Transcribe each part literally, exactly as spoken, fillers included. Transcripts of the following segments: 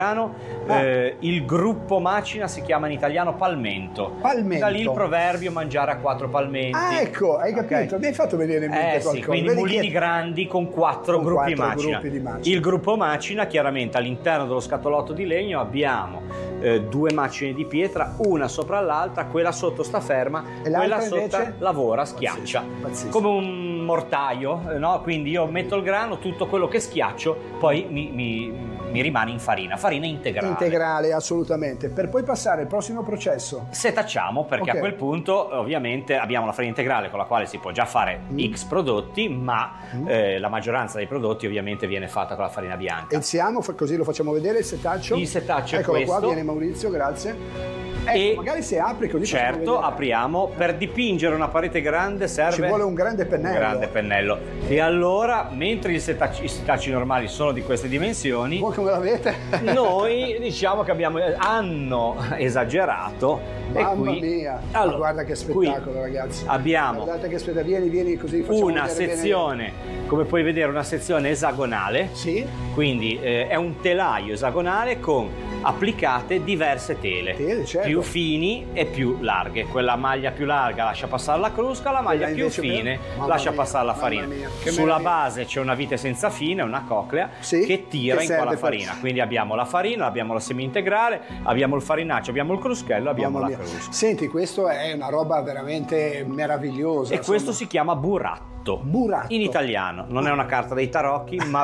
Eh, il gruppo macina si chiama in italiano palmento. Palmento. Da lì il proverbio mangiare a quattro palmenti. Ah, ecco, hai capito, okay. Mi hai fatto venire in mente eh, qualcosa. sì, quindi Vedi mulini che... grandi con quattro, con gruppi, quattro macina. gruppi di macina. Il gruppo macina, chiaramente all'interno dello scatolotto di legno abbiamo eh, due macine di pietra, una sopra l'altra, quella sotto sta ferma, e quella sotto invece? lavora, schiaccia. Pazzesco, pazzesco. Come un mortaio, no? Quindi io metto il grano, tutto quello che schiaccio poi mi, mi, mi rimane in farina, farina integrale. Integrale, assolutamente, per poi passare al prossimo processo. Setacciamo, perché okay. a quel punto ovviamente abbiamo la farina integrale con la quale si può già fare mm. X prodotti, ma mm. eh, la maggioranza dei prodotti ovviamente viene fatta con la farina bianca. E siamo, così lo facciamo vedere il setaccio. Il setaccio Eccolo è questo. Qua, viene Maurizio, grazie. Ecco, e magari se apri così. certo, apriamo. Per dipingere una parete grande serve ci vuole un grande pennello. Un grande pennello. E allora, mentre i setacci, i setacci normali sono di queste dimensioni, voi come l'avete? Noi diciamo che abbiamo hanno esagerato. Mamma e qui, mia, allora, guarda che spettacolo, ragazzi. Abbiamo guardate che spettacolo, vieni, vieni così una sezione, bene. Come puoi vedere, una sezione esagonale. Sì. Quindi eh, è un telaio esagonale con applicate diverse tele, tele certo. più fini e più larghe. Quella maglia più larga lascia passare la crusca, la maglia più fine per... lascia mia, passare la farina. Sulla base c'è una vite senza fine, una coclea, sì, che tira che in qua la per... farina. Quindi abbiamo la farina, abbiamo la semi integrale, abbiamo il farinaccio, abbiamo il cruscello, abbiamo Mamma la mia. crusca. Senti, questo è una roba veramente meravigliosa. E insomma. questo si chiama buratto. Buratto. In italiano, non è una carta dei tarocchi, ma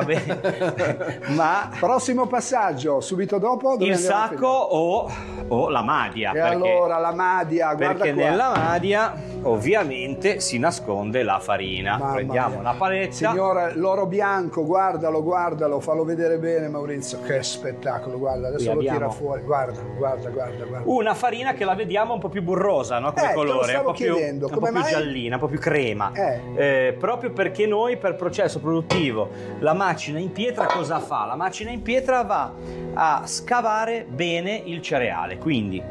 bene. Ma prossimo passaggio, subito dopo dove il sacco o, o la madia. E perché, allora la madia, guarda perché qua. nella madia ovviamente si nasconde la farina. Mamma Prendiamo mia. una paletta. Signora, l'oro bianco, guardalo, guardalo, fallo vedere bene, Maurizio. Che spettacolo, guarda, adesso lo tira fuori. Guarda, guarda, guarda, guarda. Una farina che la vediamo un po' più burrosa, no? Come eh, colore, un po' più, un po' più mai... giallina, un po' più crema. Eh. Eh, proprio perché noi per processo produttivo la macina in pietra cosa fa? La macina in pietra va a scavare bene il cereale, quindi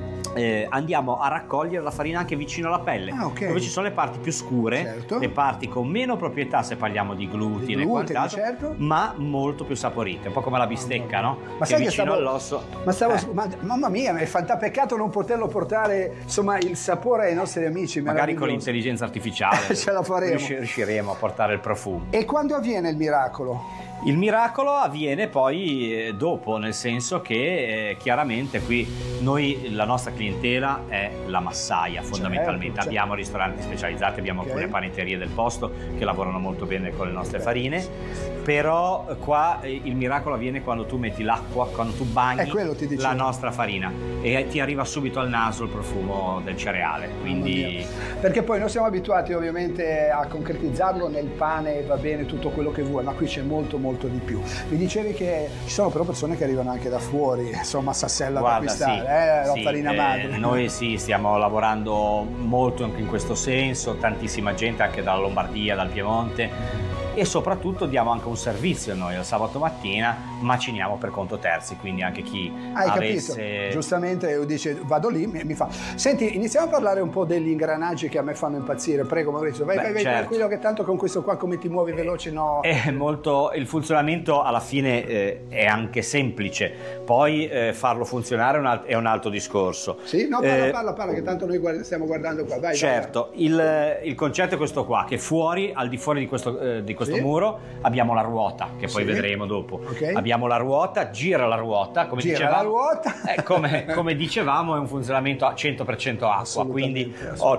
Eh, andiamo a raccogliere la farina anche vicino alla pelle, ah, okay. dove ci sono le parti più scure, certo. le parti con meno proprietà se parliamo di glutine e quant'altro, certo. ma molto più saporite, un po' come la bistecca, no? Ma che sai vicino che stavo, all'osso. Ma stavo, eh. ma, mamma mia, è fantapeccato non poterlo portare, insomma, il sapore ai nostri amici. Magari con l'intelligenza artificiale ce la faremo. Riusci- riusciremo a portare il profumo. E quando avviene il miracolo? Il miracolo avviene poi eh, dopo, nel senso che eh, chiaramente qui noi, la nostra clientela è la massaia fondamentalmente, certo, abbiamo certo. ristoranti specializzati, abbiamo okay. alcune panetterie del posto che lavorano molto bene con le nostre okay. farine, però qua eh, il miracolo avviene quando tu metti l'acqua, quando tu bagni la nostra farina e ti arriva subito al naso il profumo del cereale, quindi... Perché poi noi siamo abituati ovviamente a concretizzarlo nel pane e va bene tutto quello che vuoi, ma qui c'è molto molto molto di più. Mi dicevi che ci sono però persone che arrivano anche da fuori, insomma, Sassella da acquistare, sì, eh, la sì, farina eh, madre. Noi sì, stiamo lavorando molto anche in questo senso, tantissima gente anche dalla Lombardia, dal Piemonte, e soprattutto diamo anche un servizio noi il sabato mattina, maciniamo per conto terzi, quindi anche chi Hai avesse... capito, giustamente dice vado lì, mi, mi fa. Senti, iniziamo a parlare un po' degli ingranaggi che a me fanno impazzire, prego Maurizio, vai, Beh, vai, vai certo. tranquillo che tanto con questo qua come ti muovi veloce no. È molto, il funzionamento alla fine eh, è anche semplice, poi eh, farlo funzionare è un, alt- è un altro discorso. Sì, no, parla, eh, parla, parla che tanto noi guarda, stiamo guardando qua, vai. Certo, vai. Il, il concetto è questo qua, che fuori, al di fuori di questo, eh, di questo sì. muro abbiamo la ruota, che poi sì. vedremo dopo. Okay. Abbiamo la ruota, gira la ruota, come gira dicevamo, la ruota. Eh, come, come dicevamo è un funzionamento a cento per cento acqua, quindi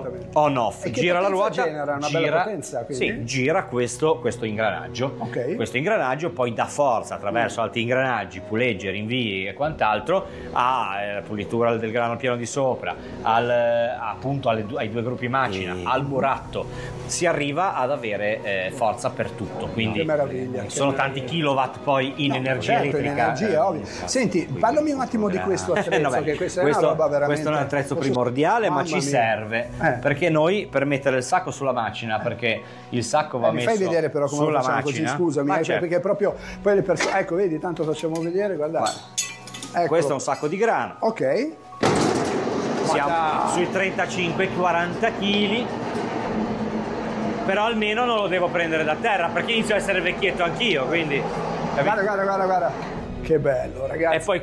on off, gira la ruota, genera una gira, bella potenza, sì, gira questo, questo ingranaggio, okay. questo ingranaggio poi dà forza attraverso mm. altri ingranaggi, puleggi, rinvii e quant'altro a eh, pulitura del grano piano di sopra, al, appunto alle, ai due gruppi macina, mm. al buratto, si arriva ad avere eh, forza per tutto. Quindi che meraviglia, sono che tanti meraviglia. kilowatt poi in no, energia certo, elettrica. In energia, ovvio. Senti, parlami un attimo di questo attrezzo, no, beh, che questa questo, è una roba veramente... Questo è un attrezzo primordiale, Mamma ma ci mia. serve, eh. perché noi per mettere il sacco sulla macina, perché il sacco va eh, messo mi fai vedere però come sulla lo facciamo macina. Così, scusami, eh, certo. perché proprio poi le persone... Ecco, vedi, tanto facciamo vedere, guardate. Ecco. Questo è un sacco di grano. Ok. Siamo Guarda. sui trentacinque quaranta chili. Però almeno non lo devo prendere da terra, perché inizio a essere vecchietto anch'io, quindi... Guarda, guarda, guarda, guarda. Che bello, ragazzi. E poi